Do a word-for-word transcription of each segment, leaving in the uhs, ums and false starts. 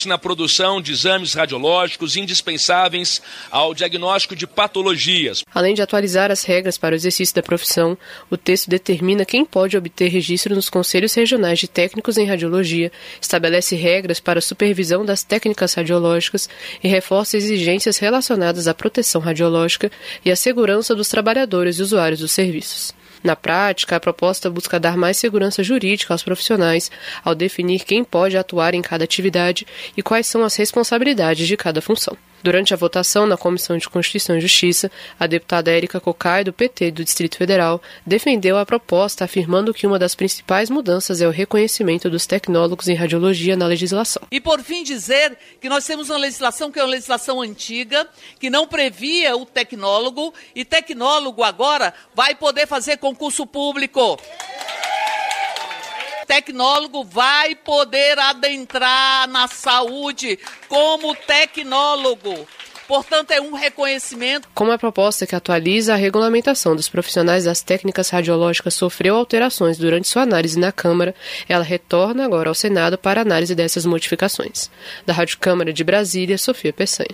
na produção de exames radiológicos indispensáveis ao diagnóstico de patologias. Além de atualizar as regras para o exercício da profissão, o texto determina quem pode obter registro nos Conselhos Regionais de Técnicos em Radiologia, estabelece regras para a supervisão das técnicas radiológicas e reforça exigências relacionadas à proteção radiológica e à segurança dos trabalhadores e usuários dos serviços. Na prática, a proposta busca dar mais segurança jurídica aos profissionais ao definir quem pode atuar em cada atividade e quais são as responsabilidades de cada função. Durante a votação na Comissão de Constituição e Justiça, a deputada Érica Cocai, do P T do Distrito Federal, defendeu a proposta, afirmando que uma das principais mudanças é o reconhecimento dos tecnólogos em radiologia na legislação. E, por fim, dizer que nós temos uma legislação que é uma legislação antiga, que não previa o tecnólogo, e tecnólogo agora vai poder fazer concurso público. Tecnólogo vai poder adentrar na saúde como tecnólogo. Portanto, é um reconhecimento. Como a proposta que atualiza a regulamentação dos profissionais das técnicas radiológicas sofreu alterações durante sua análise na Câmara, ela retorna agora ao Senado para análise dessas modificações. Da Rádio Câmara de Brasília, Sofia Peçanha.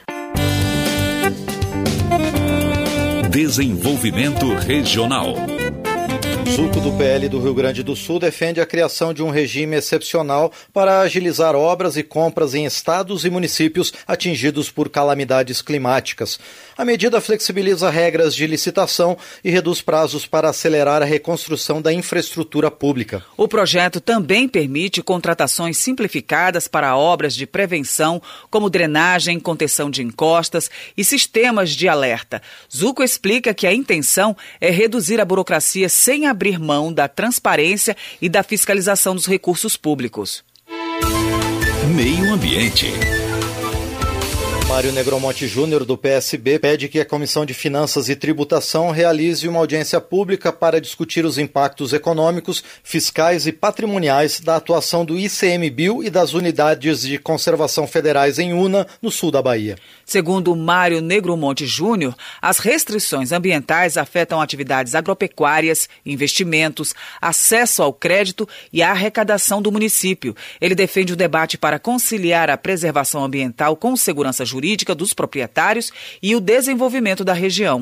Desenvolvimento Regional. O suco do P L do Rio Grande do Sul defende a criação de um regime excepcional para agilizar obras e compras em estados e municípios atingidos por calamidades climáticas. A medida flexibiliza regras de licitação e reduz prazos para acelerar a reconstrução da infraestrutura pública. O projeto também permite contratações simplificadas para obras de prevenção, como drenagem, contenção de encostas e sistemas de alerta. Zuco explica que a intenção é reduzir a burocracia sem abrir mão da transparência e da fiscalização dos recursos públicos. Meio Ambiente. Mário Negromonte Júnior, do P S B, pede que a Comissão de Finanças e Tributação realize uma audiência pública para discutir os impactos econômicos, fiscais e patrimoniais da atuação do ICMBio e das unidades de conservação federais em Una, no sul da Bahia. Segundo Mário Negromonte Júnior, as restrições ambientais afetam atividades agropecuárias, investimentos, acesso ao crédito e a arrecadação do município. Ele defende o debate para conciliar a preservação ambiental com segurança jurídica jurídica dos proprietários e o desenvolvimento da região.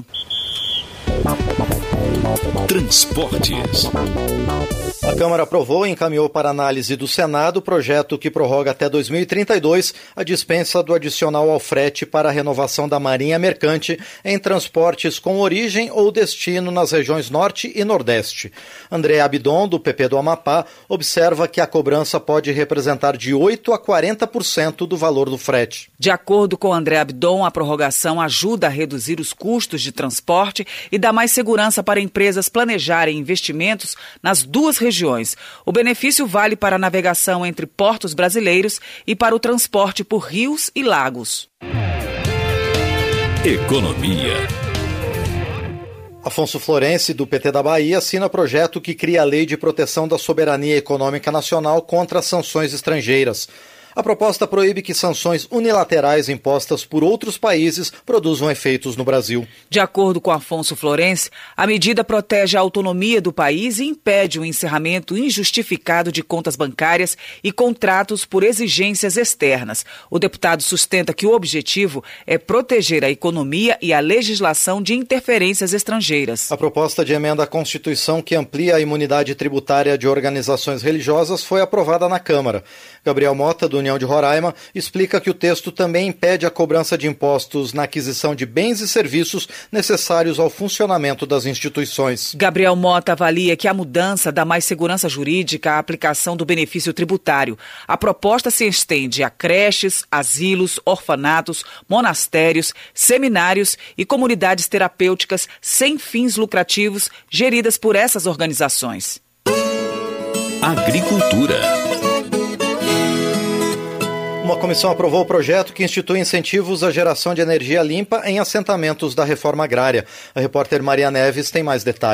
Transportes. A Câmara aprovou e encaminhou para análise do Senado o projeto que prorroga até dois mil e trinta e dois a dispensa do adicional ao frete para a renovação da Marinha Mercante em transportes com origem ou destino nas regiões Norte e Nordeste. André Abidon, do P P do Amapá, observa que a cobrança pode representar de oito por cento a quarenta por cento do valor do frete. De acordo com André Abidon, a prorrogação ajuda a reduzir os custos de transporte e dá mais segurança para empresas planejarem investimentos nas duas regiões. O benefício vale para a navegação entre portos brasileiros e para o transporte por rios e lagos. Economia. Afonso Florense, do P T da Bahia, assina projeto que cria a Lei de Proteção da Soberania Econômica Nacional contra as sanções estrangeiras. A proposta proíbe que sanções unilaterais impostas por outros países produzam efeitos no Brasil. De acordo com Afonso Florense, a medida protege a autonomia do país e impede o encerramento injustificado de contas bancárias e contratos por exigências externas. O deputado sustenta que o objetivo é proteger a economia e a legislação de interferências estrangeiras. A proposta de emenda à Constituição que amplia a imunidade tributária de organizações religiosas foi aprovada na Câmara. Gabriel Mota, do União de Roraima, explica que o texto também impede a cobrança de impostos na aquisição de bens e serviços necessários ao funcionamento das instituições. Gabriel Mota avalia que a mudança dá mais segurança jurídica à aplicação do benefício tributário. A proposta se estende a creches, asilos, orfanatos, monastérios, seminários e comunidades terapêuticas sem fins lucrativos geridas por essas organizações. Agricultura. Uma comissão aprovou o projeto que institui incentivos à geração de energia limpa em assentamentos da reforma agrária. A repórter Maria Neves tem mais detalhes.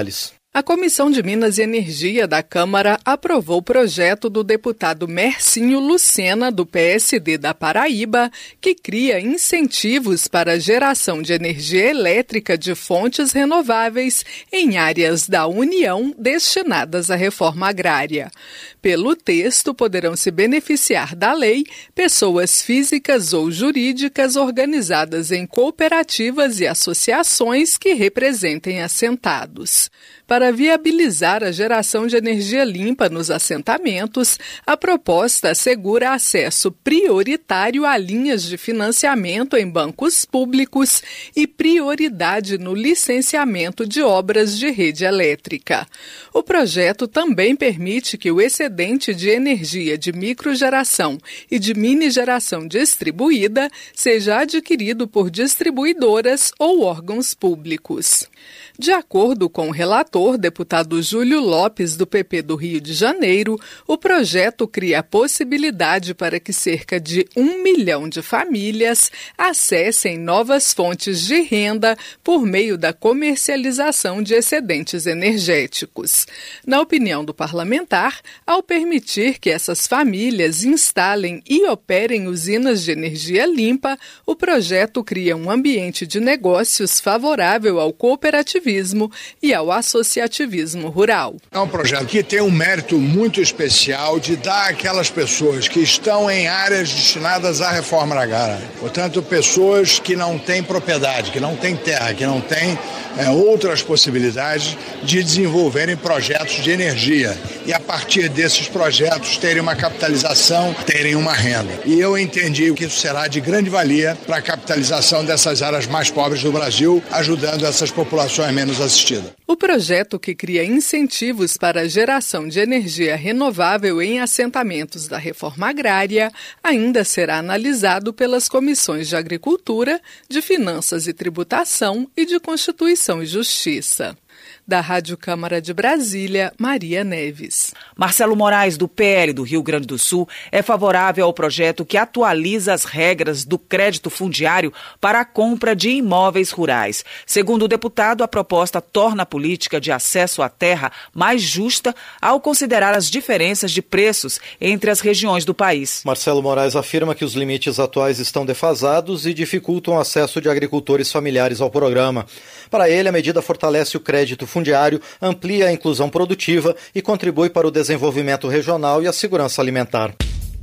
A Comissão de Minas e Energia da Câmara aprovou o projeto do deputado Mercinho Lucena, do P S D da Paraíba, que cria incentivos para a geração de energia elétrica de fontes renováveis em áreas da União destinadas à reforma agrária. Pelo texto, poderão se beneficiar da lei pessoas físicas ou jurídicas organizadas em cooperativas e associações que representem assentados. Para viabilizar a geração de energia limpa nos assentamentos, a proposta assegura acesso prioritário a linhas de financiamento em bancos públicos e prioridade no licenciamento de obras de rede elétrica. O projeto também permite que o excedente de energia de microgeração e de minigeração distribuída seja adquirido por distribuidoras ou órgãos públicos. De acordo com o relator, deputado Júlio Lopes, do P P do Rio de Janeiro, o projeto cria a possibilidade para que cerca de um milhão de famílias acessem novas fontes de renda por meio da comercialização de excedentes energéticos. Na opinião do parlamentar, ao permitir que essas famílias instalem e operem usinas de energia limpa, o projeto cria um ambiente de negócios favorável ao cooperativismo e ao associativismo rural. É um projeto que tem um mérito muito especial de dar àquelas pessoas que estão em áreas destinadas à reforma agrária, portanto, pessoas que não têm propriedade, que não têm terra, que não têm é, outras possibilidades de desenvolverem projetos de energia e, a partir desses projetos, terem uma capitalização, terem uma renda. E eu entendi que isso será de grande valia para a capitalização dessas áreas mais pobres do Brasil, ajudando essas populações menos assistidas. O projeto, que cria incentivos para a geração de energia renovável em assentamentos da reforma agrária, ainda será analisado pelas comissões de Agricultura, de Finanças e Tributação e de Constituição e Justiça. Da Rádio Câmara de Brasília, Maria Neves. Marcelo Moraes, do P L do Rio Grande do Sul, é favorável ao projeto que atualiza as regras do crédito fundiário para a compra de imóveis rurais. Segundo o deputado, a proposta torna a política de acesso à terra mais justa ao considerar as diferenças de preços entre as regiões do país. Marcelo Moraes afirma que os limites atuais estão defasados e dificultam o acesso de agricultores familiares ao programa. Para ele, a medida fortalece o crédito fundiário, amplia a inclusão produtiva e contribui para o desenvolvimento regional e a segurança alimentar.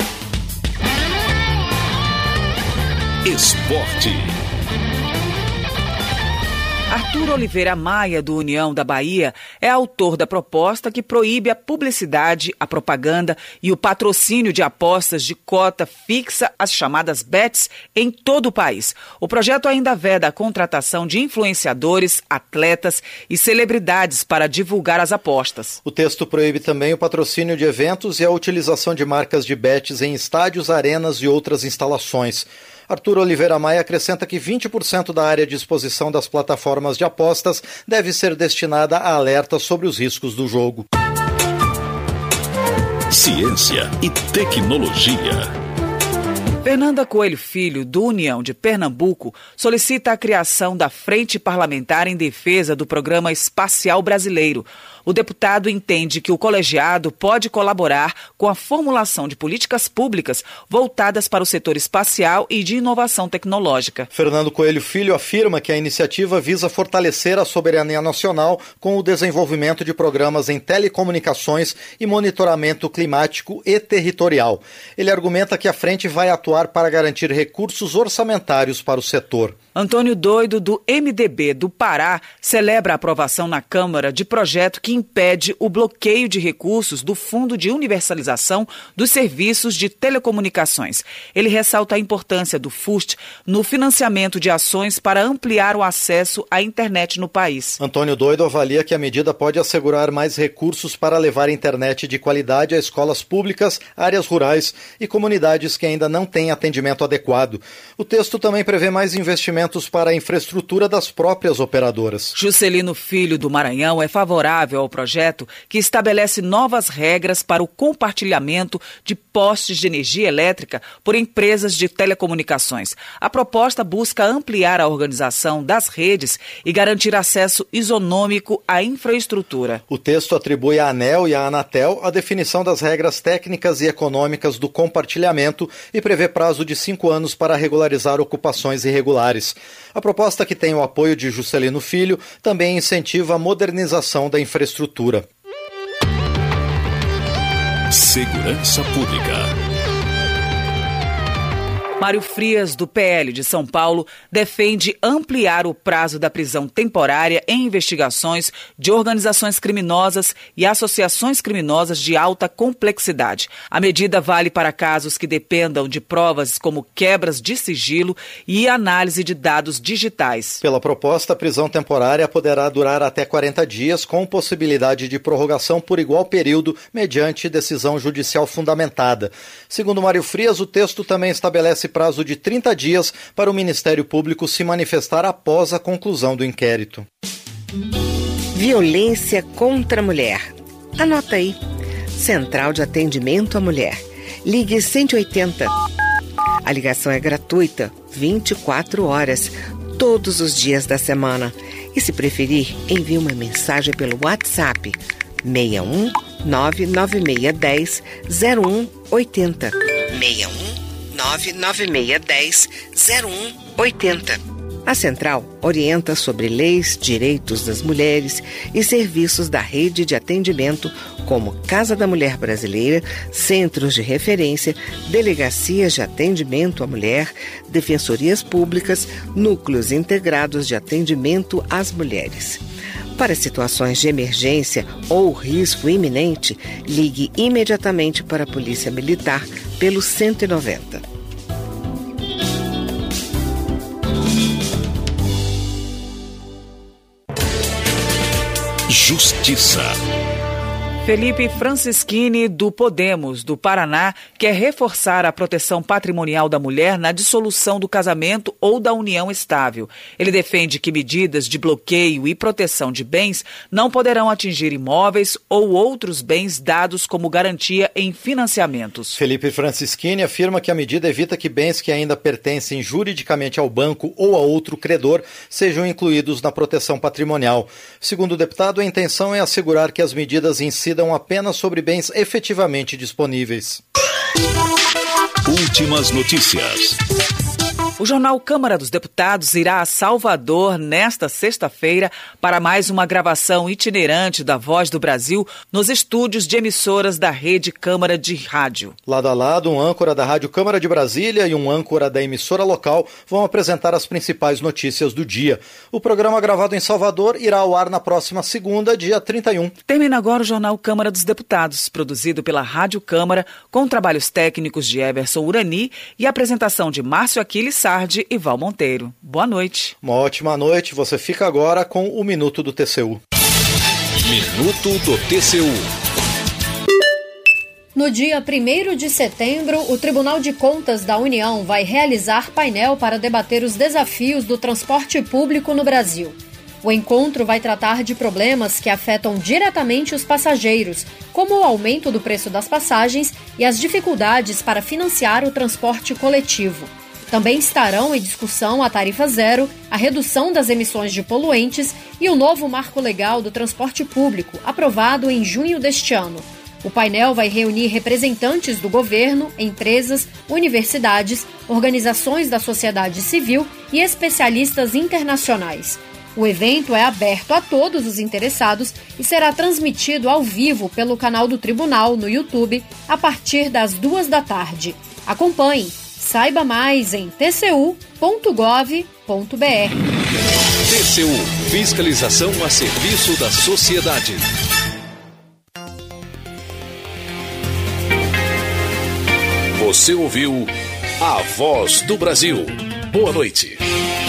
Esporte. Arthur Oliveira Maia, do União da Bahia, é autor da proposta que proíbe a publicidade, a propaganda e o patrocínio de apostas de cota fixa, as chamadas bets, em todo o país. O projeto ainda veda a contratação de influenciadores, atletas e celebridades para divulgar as apostas. O texto proíbe também o patrocínio de eventos e a utilização de marcas de bets em estádios, arenas e outras instalações. Arthur Oliveira Maia acrescenta que vinte por cento da área de exposição das plataformas de apostas deve ser destinada a alertas sobre os riscos do jogo. Ciência e tecnologia. Fernanda Coelho Filho, do União de Pernambuco, solicita a criação da Frente Parlamentar em Defesa do Programa Espacial Brasileiro. O deputado entende que o colegiado pode colaborar com a formulação de políticas públicas voltadas para o setor espacial e de inovação tecnológica. Fernando Coelho Filho afirma que a iniciativa visa fortalecer a soberania nacional com o desenvolvimento de programas em telecomunicações e monitoramento climático e territorial. Ele argumenta que a frente vai atuar para garantir recursos orçamentários para o setor. Antônio Doido, do M D B do Pará, celebra a aprovação na Câmara de projeto que impede o bloqueio de recursos do Fundo de Universalização dos Serviços de Telecomunicações. Ele ressalta a importância do F U S T no financiamento de ações para ampliar o acesso à internet no país. Antônio Doido avalia que a medida pode assegurar mais recursos para levar internet de qualidade a escolas públicas, áreas rurais e comunidades que ainda não têm têm atendimento adequado. O texto também prevê mais investimentos para a infraestrutura das próprias operadoras. Juscelino Filho, do Maranhão, é favorável ao projeto que estabelece novas regras para o compartilhamento de postes de energia elétrica por empresas de telecomunicações. A proposta busca ampliar a organização das redes e garantir acesso isonômico à infraestrutura. O texto atribui à ANEEL e à Anatel a definição das regras técnicas e econômicas do compartilhamento e prevê prazo de cinco anos para regularizar ocupações irregulares. A proposta, que tem o apoio de Juscelino Filho, também incentiva a modernização da infraestrutura. Segurança Pública. Mário Frias, do P L de São Paulo, defende ampliar o prazo da prisão temporária em investigações de organizações criminosas e associações criminosas de alta complexidade. A medida vale para casos que dependam de provas como quebras de sigilo e análise de dados digitais. Pela proposta, a prisão temporária poderá durar até quarenta dias, com possibilidade de prorrogação por igual período, mediante decisão judicial fundamentada. Segundo Mário Frias, o texto também estabelece prazo de trinta dias para o Ministério Público se manifestar após a conclusão do inquérito. Violência contra a mulher. Anota aí. Central de Atendimento à Mulher. Ligue cento e oitenta. A ligação é gratuita, vinte e quatro horas, todos os dias da semana. E se preferir, envie uma mensagem pelo WhatsApp seis um nove nove seis um zero um oito zero. seis um nove nove seis um zero um oito zero. A Central orienta sobre leis, direitos das mulheres e serviços da rede de atendimento, como Casa da Mulher Brasileira, centros de referência, delegacias de atendimento à mulher, defensorias públicas, núcleos integrados de atendimento às mulheres. Para situações de emergência ou risco iminente, ligue imediatamente para a Polícia Militar pelo cento e noventa. Justiça. Felipe Francischini, do Podemos, do Paraná, quer reforçar a proteção patrimonial da mulher na dissolução do casamento ou da união estável. Ele defende que medidas de bloqueio e proteção de bens não poderão atingir imóveis ou outros bens dados como garantia em financiamentos. Felipe Francischini afirma que a medida evita que bens que ainda pertencem juridicamente ao banco ou a outro credor sejam incluídos na proteção patrimonial. Segundo o deputado, a intenção é assegurar que as medidas incidam apenas sobre bens efetivamente disponíveis. Últimas notícias. O jornal Câmara dos Deputados irá a Salvador nesta sexta-feira para mais uma gravação itinerante da Voz do Brasil nos estúdios de emissoras da Rede Câmara de Rádio. Lado a lado, um âncora da Rádio Câmara de Brasília e um âncora da emissora local vão apresentar as principais notícias do dia. O programa gravado em Salvador irá ao ar na próxima segunda, dia trinta e um. Termina agora o jornal Câmara dos Deputados, produzido pela Rádio Câmara, com trabalhos técnicos de Everson Urani e apresentação de Márcio Aquiles Sardi e Val Monteiro. Boa noite. Uma ótima noite. Você fica agora com o Minuto do T C U. Minuto do T C U. No dia primeiro de setembro, o Tribunal de Contas da União vai realizar painel para debater os desafios do transporte público no Brasil. O encontro vai tratar de problemas que afetam diretamente os passageiros, como o aumento do preço das passagens e as dificuldades para financiar o transporte coletivo. Também estarão em discussão a tarifa zero, a redução das emissões de poluentes e o novo marco legal do transporte público, aprovado em junho deste ano. O painel vai reunir representantes do governo, empresas, universidades, organizações da sociedade civil e especialistas internacionais. O evento é aberto a todos os interessados e será transmitido ao vivo pelo canal do Tribunal no YouTube a partir das duas da tarde. Acompanhe! Saiba mais em t c u ponto gov ponto b r. T C U, fiscalização a serviço da sociedade. Você ouviu A Voz do Brasil. Boa noite.